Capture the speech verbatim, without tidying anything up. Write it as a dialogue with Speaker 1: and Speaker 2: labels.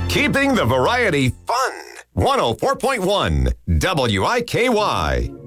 Speaker 1: Keeping the variety fun. one oh four point one W I K Y.